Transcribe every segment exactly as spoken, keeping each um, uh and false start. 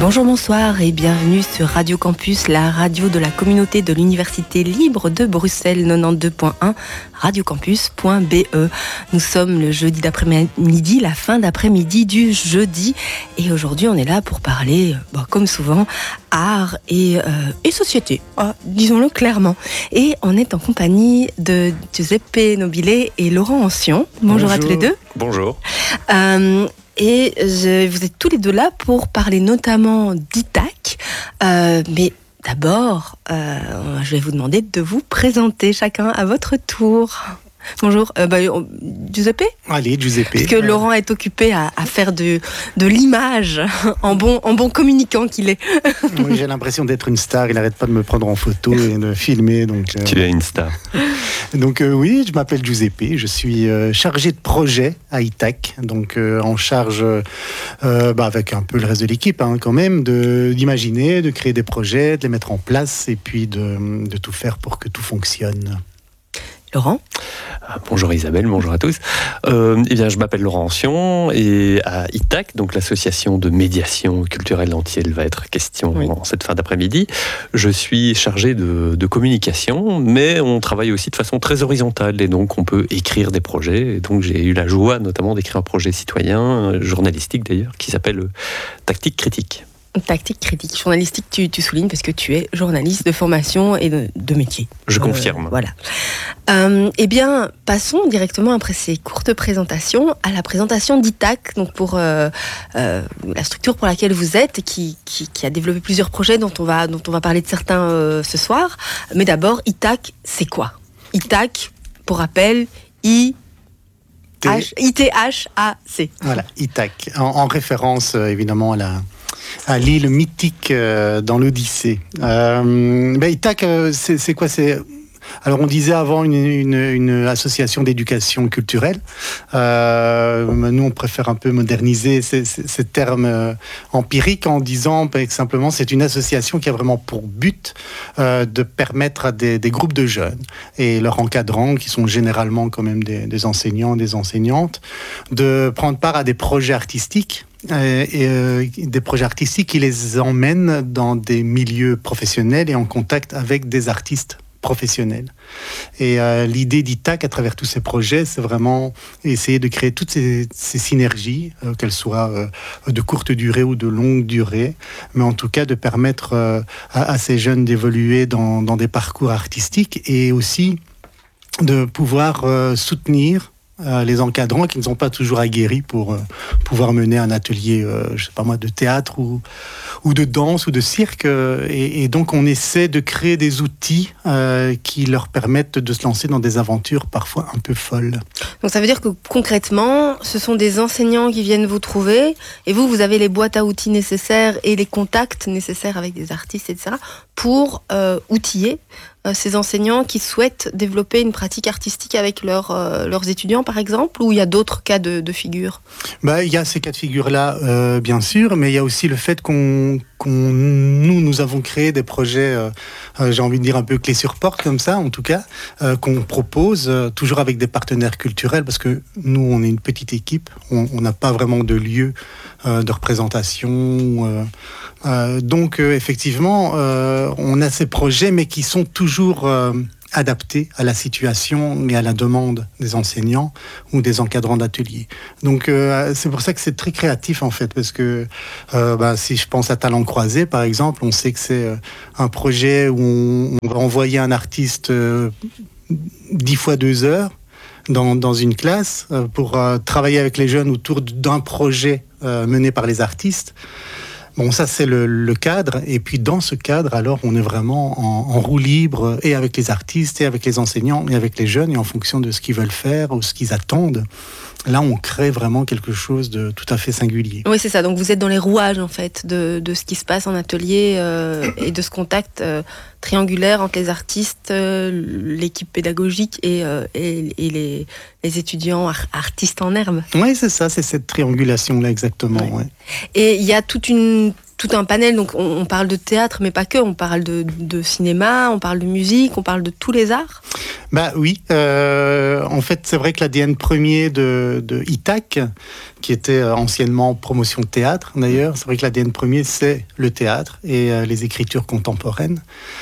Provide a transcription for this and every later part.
Bonjour, bonsoir et bienvenue sur Radio Campus, la radio de la communauté de l'Université libre de Bruxelles quatre-vingt-douze point un, radiocampus point b e. Nous sommes le jeudi d'après-midi, la fin d'après-midi du jeudi, et aujourd'hui on est là pour parler, bon, comme souvent, art et, euh, et société, ah, disons-le clairement. Et on est en compagnie de Giuseppe Nobile et Laurent Ancion. Bonjour, Bonjour. à tous les deux. Bonjour. Euh, Et je, vous êtes tous les deux là pour parler notamment d'I T A C. Euh, mais d'abord, euh, je vais vous demander de vous présenter chacun à votre tour. Bonjour, euh, bah, Giuseppe ? Allez, Giuseppe. Parce que Laurent est occupé à, à faire de, de l'image, en bon, en bon communicant qu'il est. Oui, j'ai l'impression d'être une star, il n'arrête pas de me prendre en photo et de filmer. Donc, euh... Tu es une star. Donc euh, oui, je m'appelle Giuseppe, je suis euh, chargé de projet à I T A C, donc euh, en charge, euh, bah, avec un peu le reste de l'équipe hein, quand même, de, d'imaginer, de créer des projets, de les mettre en place et puis de, de tout faire pour que tout fonctionne. Laurent ? Bonjour Isabelle, bonjour à tous. Euh, eh bien, je m'appelle Laurent Ancion et à I T A C, donc l'association de médiation culturelle dont il va être question oui. en cette fin d'après-midi, je suis chargé de, de communication, mais on travaille aussi de façon très horizontale et donc on peut écrire des projets. Et donc j'ai eu la joie notamment d'écrire un projet citoyen, journalistique d'ailleurs, qui s'appelle Tactique critique. Tactique critique, journalistique, tu, tu soulignes parce que tu es journaliste de formation et de, de métier. Je euh, confirme. Voilà. Euh, eh bien, passons directement après ces courtes présentations à la présentation d'I T A C, donc pour euh, euh, la structure pour laquelle vous êtes, qui, qui, qui a développé plusieurs projets dont on va, dont on va parler de certains euh, ce soir. Mais d'abord, I T A C, c'est quoi ? I T A C, pour rappel, I... I T H A C. Voilà, I T A C, en, en référence euh, évidemment à la... à l'île mythique euh, dans l'Odyssée. Euh, ben, I T A C, euh, c'est, c'est quoi c'est... Alors, on disait avant une, une, une association d'éducation culturelle. Euh, nous, on préfère un peu moderniser ces, ces, ces termes euh, empiriques en disant ben, que simplement c'est une association qui a vraiment pour but euh, de permettre à des, des groupes de jeunes et leurs encadrants, qui sont généralement quand même des, des enseignants, des enseignantes, de prendre part à des projets artistiques. Et, et, euh, des projets artistiques qui les emmènent dans des milieux professionnels et en contact avec des artistes professionnels. Et euh, l'idée d'I T A C à travers tous ces projets, c'est vraiment essayer de créer toutes ces, ces synergies, euh, qu'elles soient euh, de courte durée ou de longue durée, mais en tout cas de permettre euh, à, à ces jeunes d'évoluer dans, dans des parcours artistiques et aussi de pouvoir euh, soutenir Euh, les encadrants qui ne sont pas toujours aguerris pour euh, pouvoir mener un atelier, euh, je sais pas moi, de théâtre ou, ou de danse ou de cirque. Euh, et, et donc, on essaie de créer des outils euh, qui leur permettent de se lancer dans des aventures parfois un peu folles. Donc, ça veut dire que concrètement, ce sont des enseignants qui viennent vous trouver et vous, vous avez les boîtes à outils nécessaires et les contacts nécessaires avec des artistes, et cetera pour euh, outiller ces enseignants qui souhaitent développer une pratique artistique avec leurs, euh, leurs étudiants, par exemple, ou il y a d'autres cas de, de figure ? Bah, il y a ces cas de figure-là, euh, bien sûr, mais il y a aussi le fait qu'on, qu'on nous, nous avons créé des projets, euh, euh, j'ai envie de dire un peu clés sur porte, comme ça, en tout cas, euh, qu'on propose, euh, toujours avec des partenaires culturels, parce que nous, on est une petite équipe, on n'a pas vraiment de lieu euh, de représentation, euh, euh, donc euh, effectivement, euh, on a ces projets, mais qui sont toujours toujours euh, adapté à la situation et à la demande des enseignants ou des encadrants d'ateliers. Donc euh, c'est pour ça que c'est très créatif en fait, parce que euh, bah, si je pense à Talents Croisés par exemple, on sait que c'est euh, un projet où on, on va envoyer un artiste euh, dix fois deux heures dans, dans une classe euh, pour euh, travailler avec les jeunes autour d'un projet euh, mené par les artistes. Bon, ça, c'est le, le cadre. Et puis, dans ce cadre, alors, on est vraiment en, en roue libre, et avec les artistes, et avec les enseignants, et avec les jeunes, et en fonction de ce qu'ils veulent faire ou ce qu'ils attendent. Là, on crée vraiment quelque chose de tout à fait singulier. Oui, c'est ça. Donc, vous êtes dans les rouages, en fait, de, de ce qui se passe en atelier euh, et de ce contact euh, triangulaire entre les artistes, euh, l'équipe pédagogique et, euh, et, et les, les étudiants ar- artistes en herbe. Oui, c'est ça. C'est cette triangulation-là, exactement. Ouais. Ouais. Et il y a toute une... tout un panel. Donc on, on parle de théâtre, mais pas que. On parle de, de cinéma, on parle de musique, on parle de tous les arts. Bah oui, euh, en fait c'est vrai que l'A D N premier de, de I T A C, qui était anciennement promotion de théâtre d'ailleurs, c'est vrai que l'A D N premier c'est le théâtre et euh, les écritures contemporaines.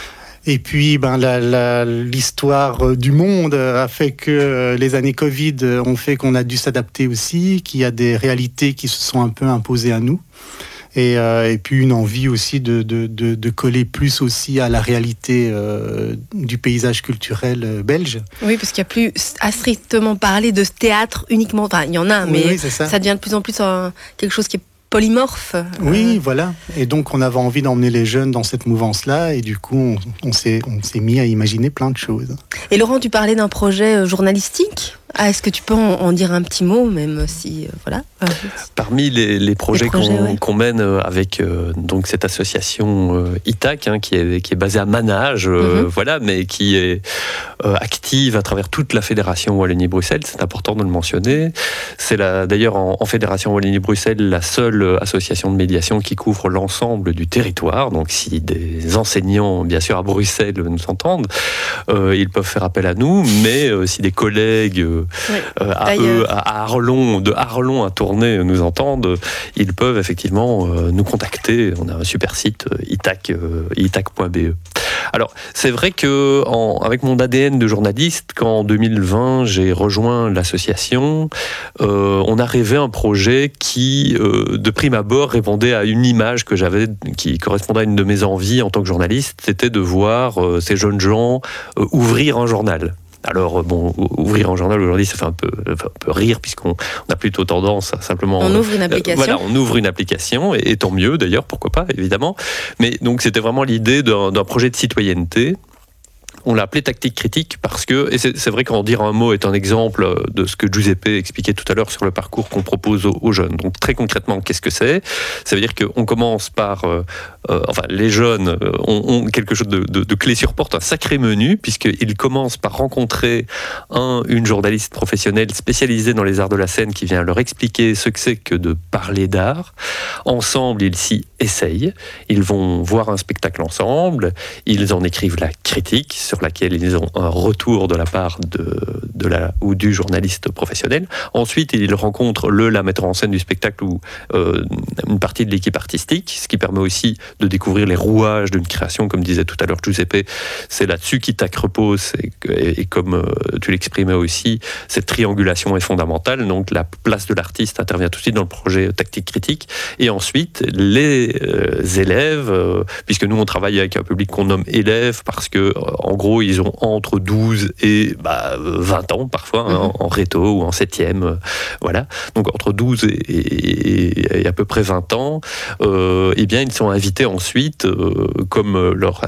Et puis ben, la, la, l'histoire du monde a fait que les années Covid ont fait qu'on a dû s'adapter aussi, qu'il y a des réalités qui se sont un peu imposées à nous. Et, euh, et puis une envie aussi de, de, de, de coller plus aussi à la réalité euh, du paysage culturel belge. Oui, parce qu'il n'y a plus à strictement parler de théâtre uniquement. Enfin, il y en a, mais oui, oui, ça. ça devient de plus en plus un, quelque chose qui est polymorphe. Oui, euh... voilà. Et donc, on avait envie d'emmener les jeunes dans cette mouvance-là. Et du coup, on, on, s'est, on s'est mis à imaginer plein de choses. Et Laurent, tu parlais d'un projet journalistique. Ah, est-ce que tu peux en, en dire un petit mot, même si... Euh, voilà. Parmi les, les projets, les projets qu'on, ouais. qu'on mène avec euh, donc cette association euh, I T A C, hein, qui, est, qui est basée à Manage, euh, mm-hmm. voilà, mais qui est euh, active à travers toute la Fédération Wallonie-Bruxelles, c'est important de le mentionner. C'est la, d'ailleurs en, en Fédération Wallonie-Bruxelles la seule association de médiation qui couvre l'ensemble du territoire. Donc si des enseignants, bien sûr, à Bruxelles nous entendent, euh, ils peuvent faire appel à nous, mais euh, si des collègues... Euh, Oui, euh, à eux, à Arlon, de Arlon à Tournai nous entendent, ils peuvent effectivement euh, nous contacter. On a un super site euh, I T A C, euh, I T A C point B E. Alors, c'est vrai que en, avec mon A D N de journaliste, quand en deux mille vingt j'ai rejoint l'association, euh, on a rêvé un projet qui, euh, de prime abord, répondait à une image que j'avais, qui correspondait à une de mes envies en tant que journaliste, c'était de voir euh, ces jeunes gens euh, ouvrir un journal. Alors, bon, ouvrir un journal aujourd'hui, ça fait un peu, un peu rire, puisqu'on on a plutôt tendance à simplement... On ouvre une application. Euh, voilà, on ouvre une application, et, et tant mieux d'ailleurs, pourquoi pas, évidemment. Mais donc, c'était vraiment l'idée d'un, d'un projet de citoyenneté. On l'a appelé tactique critique parce que, et c'est, c'est vrai qu'en dire un mot est un exemple de ce que Giuseppe expliquait tout à l'heure sur le parcours qu'on propose aux, aux jeunes. Donc très concrètement, qu'est-ce que c'est ? Ça veut dire qu'on commence par, euh, euh, enfin les jeunes ont, ont quelque chose de, de, de clé sur porte, un sacré menu, puisqu'ils commencent par rencontrer un, une journaliste professionnelle spécialisée dans les arts de la scène qui vient leur expliquer ce que c'est que de parler d'art. Ensemble, ils s'y essayent, ils vont voir un spectacle ensemble, ils en écrivent la critique, sur laquelle ils ont un retour de la part de, de la, ou du journaliste professionnel. Ensuite, ils rencontrent le, la metteur en scène du spectacle ou euh, une partie de l'équipe artistique, ce qui permet aussi de découvrir les rouages d'une création, comme disait tout à l'heure Giuseppe. C'est là-dessus qu'I T A C repose, et, et, et comme euh, tu l'exprimais aussi, cette triangulation est fondamentale. Donc la place de l'artiste intervient tout de suite dans le projet tactique critique. Et ensuite, les euh, élèves, euh, puisque nous on travaille avec un public qu'on nomme élèves, parce que en gros, ils ont entre douze et bah, vingt ans, parfois, hein, mm-hmm. en réto ou en septième. Euh, voilà. Donc, entre douze et, et, et à peu près vingt ans, euh, eh bien, ils sont invités ensuite, euh, comme leur,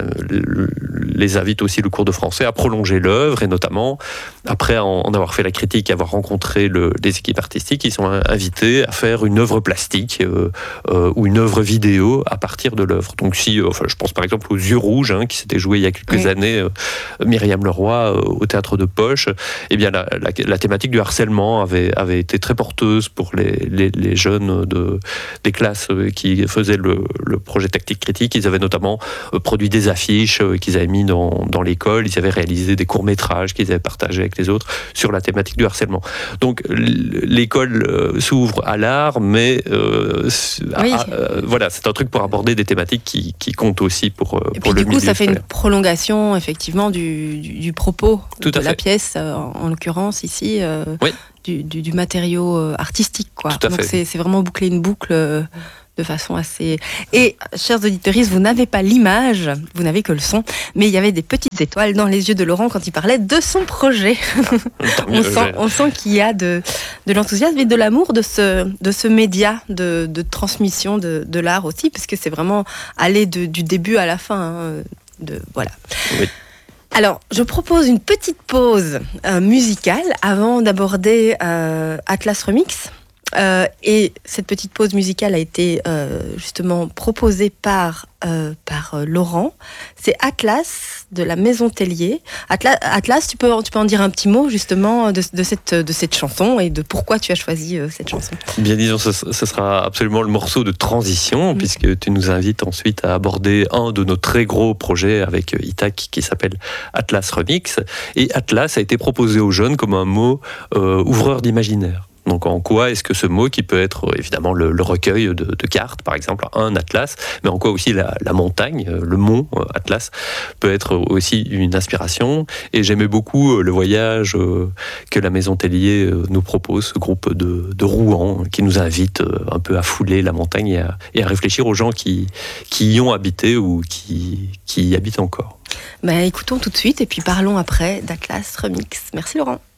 les invite aussi le cours de français, à prolonger l'œuvre, et notamment, après en, en avoir fait la critique et avoir rencontré le, les équipes artistiques, ils sont invités à faire une œuvre plastique euh, euh, ou une œuvre vidéo à partir de l'œuvre. Donc, si, enfin, je pense par exemple aux Yeux Rouges, hein, qui s'était joué il y a quelques oui. années, euh, Myriam Leroy euh, au théâtre de Poche, eh bien la, la, la thématique du harcèlement avait, avait été très porteuse pour les, les, les jeunes de, des classes qui faisaient le, le projet tactique critique. Ils avaient notamment produit des affiches qu'ils avaient mis dans, dans l'école, ils avaient réalisé des courts-métrages qu'ils avaient partagés avec les autres sur la thématique du harcèlement. Donc l'école euh, s'ouvre à l'art, mais euh, oui. à, euh, voilà, c'est un truc pour aborder des thématiques qui, qui comptent aussi pour, pour Et puis, le du coup, milieu ça fait scolaire. Une prolongation effectivement du, du, du propos Tout de à la fait. pièce, euh, en l'occurrence ici, euh, oui. du, du, du matériau euh, artistique, quoi. Tout à Donc fait. c'est, c'est vraiment boucler une boucle euh, de façon assez... Et, chers auditeurs, vous n'avez pas l'image, vous n'avez que le son, mais il y avait des petites étoiles dans les yeux de Laurent quand il parlait de son projet. on, sent, on sent qu'il y a de, de l'enthousiasme et de l'amour de ce, de ce média de, de transmission de, de l'art aussi, parce que c'est vraiment aller de, du début à la fin. Hein, de, voilà. Oui. Alors, je propose une petite pause euh, musicale avant d'aborder euh, Atlas Remix. Euh, et cette petite pause musicale a été euh, justement proposée par, euh, par euh, Laurent. C'est Atlas de la Maison Tellier. Atlas, Atlas tu, peux, tu peux en dire un petit mot justement de, de, cette, de cette chanson et de pourquoi tu as choisi euh, cette chanson. Bien disons, ce, ce sera absolument le morceau de transition, mmh. puisque tu nous invites ensuite à aborder un de nos très gros projets avec Itac qui s'appelle Atlas Remix. Et Atlas a été proposé aux jeunes comme un mot euh, ouvreur d'imaginaire. Donc en quoi est-ce que ce mot, qui peut être évidemment le, le recueil de, de cartes, par exemple, un atlas, mais en quoi aussi la, la montagne, le mont Atlas, peut être aussi une inspiration. Et j'aimais beaucoup le voyage que la Maison Tellier nous propose, ce groupe de, de Rouen, qui nous invite un peu à fouler la montagne et à, et à réfléchir aux gens qui, qui y ont habité ou qui, qui y habitent encore. Ben, écoutons tout de suite et puis parlons après d'Atlas Remix. Merci Laurent.